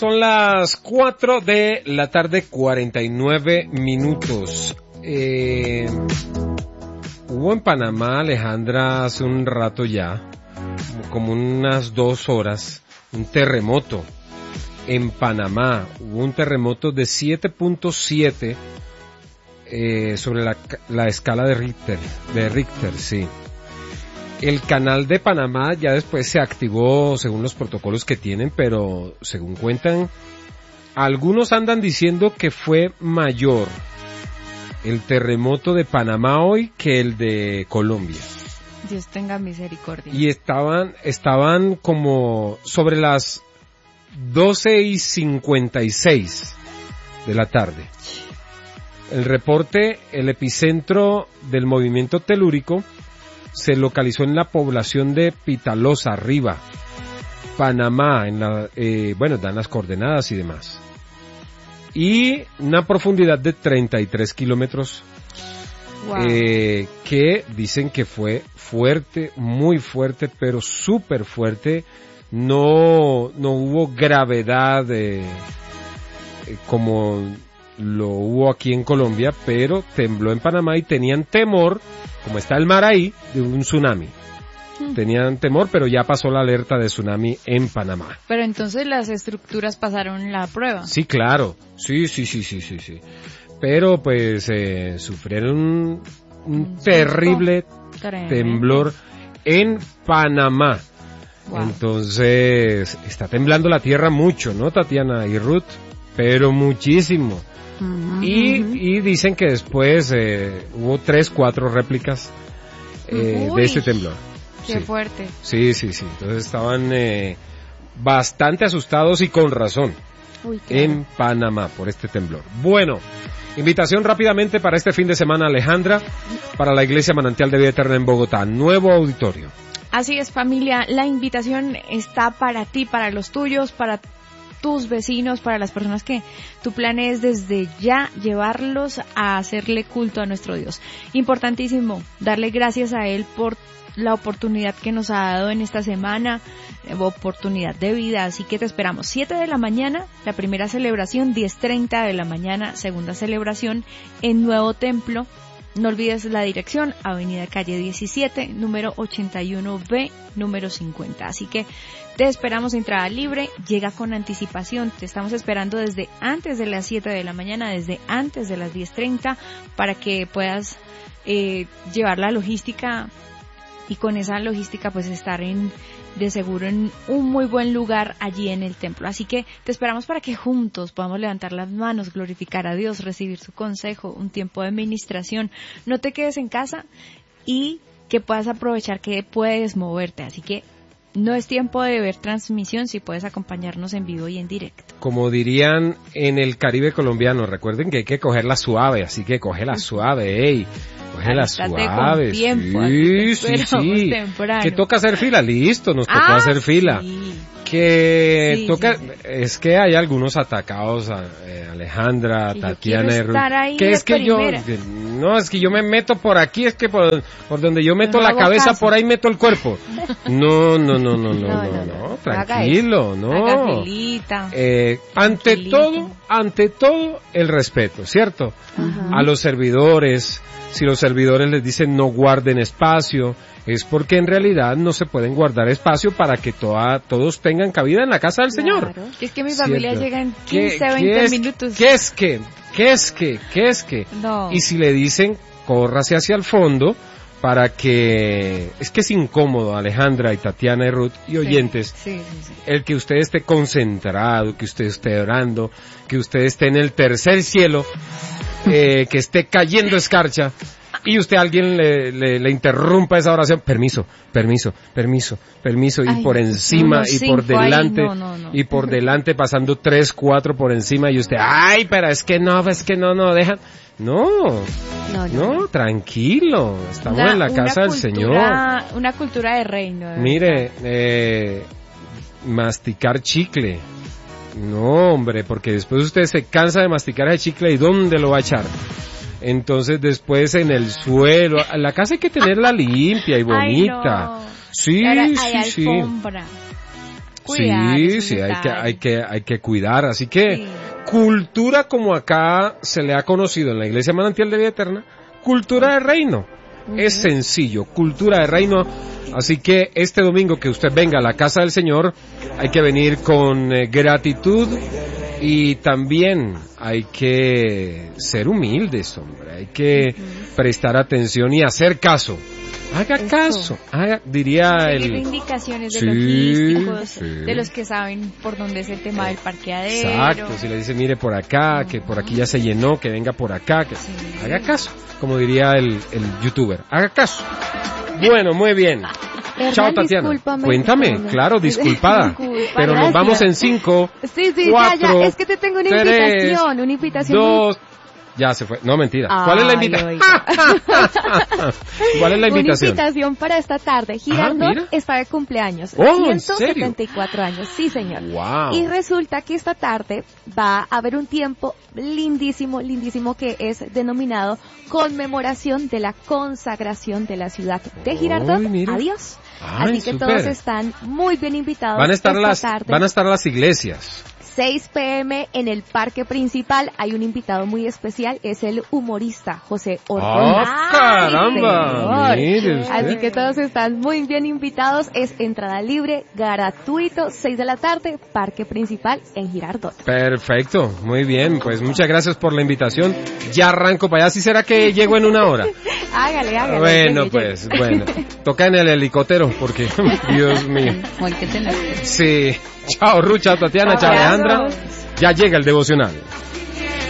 Son las 4 de la tarde, 49 minutos. Hubo en Panamá, Alejandra, hace un rato ya, como unas 2 horas, un terremoto. En Panamá hubo un terremoto de 7.7 sobre la escala de Richter, sí. El canal de Panamá ya después se activó según los protocolos que tienen, pero según cuentan, algunos andan diciendo que fue mayor el terremoto de Panamá hoy que el de Colombia. Dios tenga misericordia. Y estaban como sobre las 12:56 de la tarde. El reporte, el epicentro del movimiento telúrico se localizó en la población de Pitalosa, arriba, Panamá, dan las coordenadas y demás. Y una profundidad de 33 kilómetros, wow. Que dicen que fue fuerte, muy fuerte, pero súper fuerte. No hubo gravedad como lo hubo aquí en Colombia, pero tembló en Panamá y tenían temor, como está el mar ahí, de un tsunami. Tenían temor, pero ya pasó la alerta de tsunami en Panamá. Pero entonces las estructuras pasaron la prueba. Sí, claro. Sí. Pero pues sufrieron un terrible temblor en Panamá. Wow. Entonces, está temblando la tierra mucho, ¿no, Tatiana y Ruth? Pero muchísimo. Y dicen que después hubo 3-4 réplicas de este temblor. Qué fuerte. Sí. Entonces estaban bastante asustados y con razón en Panamá por este temblor. Bueno, invitación rápidamente para este fin de semana, Alejandra, para la Iglesia Manantial de Vida Eterna en Bogotá. Nuevo auditorio. Así es, familia. La invitación está para ti, para los tuyos, para tus vecinos, para las personas que tu plan es desde ya llevarlos a hacerle culto a nuestro Dios. Importantísimo, darle gracias a Él por la oportunidad que nos ha dado en esta semana, oportunidad de vida, así que te esperamos 7 de la mañana, la primera celebración, 10:30 de la mañana, segunda celebración en Nuevo Templo. No olvides la dirección, Avenida Calle 17, número 81B, número 50. Así que te esperamos, entrada libre, llega con anticipación. Te estamos esperando desde antes de las 7 de la mañana, desde antes de las 10:30, para que puedas llevar la logística y con esa logística pues estar de seguro en un muy buen lugar allí en el templo. Así que te esperamos para que juntos podamos levantar las manos, glorificar a Dios, recibir su consejo, un tiempo de ministración. No te quedes en casa y que puedas aprovechar que puedes moverte. Así que no es tiempo de ver transmisión si puedes acompañarnos en vivo y en directo. Como dirían en el Caribe colombiano, recuerden que hay que cogerla suave, así que cógela suave, ey. Cógela suave, con tiempo, sí. Temprano. Que toca hacer fila, listo, nos tocó hacer fila. Sí. Que toca, es que hay algunos atacados, Alejandra, Tatiana y Ruth, que es que es que yo me meto por aquí, es que por donde yo meto la cabeza, por ahí meto el cuerpo. No, tranquilo, no. Ante todo, el respeto, ¿cierto? Ajá. A los servidores, si los servidores les dicen no guarden espacio, es porque en realidad no se pueden guardar espacio para que todos tengan cabida en la casa del Señor. Es que mi familia llega en 15, 20 minutos. ¿Qué es que? No. Y si le dicen, córrase hacia el fondo para que... Es que es incómodo, Alejandra y Tatiana y Ruth y oyentes, sí. El que usted esté concentrado, que usted esté orando, que usted esté en el tercer cielo, que esté cayendo escarcha, y alguien le interrumpa esa oración, permiso, y por encima, y por delante, y por delante pasando 3, 4 por encima, y usted, pero es que no, dejan, no, tranquilo, estamos en la casa del Señor. Una cultura de reino. Mire, masticar chicle, no, hombre, porque después usted se cansa de masticar el chicle, ¿y dónde lo va a echar? Entonces después en el suelo, la casa hay que tenerla limpia y bonita. Sí. cuidar. Sí, hay que cuidar. Así que, cultura como acá se le ha conocido en la Iglesia Manantial de Vida Eterna, cultura de reino. Es sencillo, cultura de reino. Así que este domingo que usted venga a la casa del Señor, hay que venir con gratitud y también hay que ser humildes, hombre. Hay que prestar atención y hacer caso. Haga caso, diría seguir el... indicaciones de logísticos, sí. de los que saben por dónde es el tema del parqueadero. Exacto, si le dice mire por acá, que por aquí ya se llenó, que venga por acá, que haga caso, como diría el youtuber, haga caso. Bueno, muy bien. Chao, Tatiana. Cuéntame, claro, disculpada. Pero nos vamos en 5, Sí, 4, ya. Es que te tengo una 3, invitación. 2... Ya se fue. No, mentira. ¿Cuál es la invitación? ¿Cuál es la invitación? Una invitación para esta tarde. Girardot es para el cumpleaños. Oh, 174 años. Sí, señor. Wow. Y resulta que esta tarde va a haber un tiempo lindísimo que es denominado conmemoración de la consagración de la ciudad de Girardot. Adiós. Así que super. todos están muy bien invitados. Van a estar tarde. las iglesias. 6 p.m. en el parque principal. Hay un invitado muy especial, es el humorista José Ordóñez. ¡Caramba! Mire usted. Así que todos están muy bien invitados. Es entrada libre, gratuito, 6 de la tarde, parque principal en Girardot. Perfecto, muy bien. Pues muchas gracias por la invitación. Ya arranco para allá. ¿Sí será que llego en una hora? Hágale. Bueno, pues, bueno. Toca en el helicóptero porque, Dios mío. Hay que tener. Sí. Chao, Ruth, chao, Tatiana, chao, Alejandra. Ya llega el devocional.